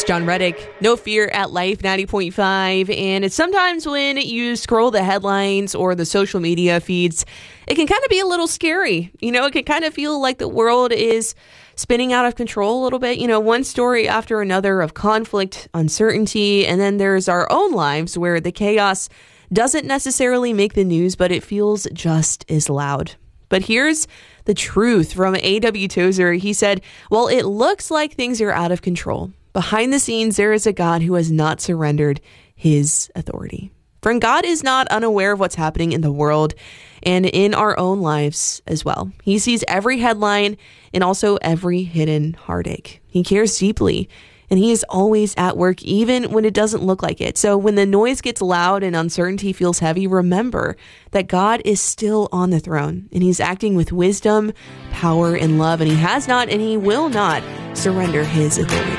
John Reddick, No Fear at Life 90.5. And it's sometimes when you scroll the headlines or the social media feeds, it can kind of be a little scary. It can kind of feel like the world is spinning out of control a little bit. One story after another of conflict, uncertainty, and then there's our own lives where the chaos doesn't necessarily make the news, but it feels just as loud. But here's the truth from A.W. Tozer. He said, "Well, it looks like things are out of control. Behind the scenes, there is a God who has not surrendered his authority." Friend, God is not unaware of what's happening in the world and in our own lives as well. He sees every headline and also every hidden heartache. He cares deeply, and he is always at work, even when it doesn't look like it. So when the noise gets loud and uncertainty feels heavy, remember that God is still on the throne, and he's acting with wisdom, power, and love, and he has not and he will not surrender his authority.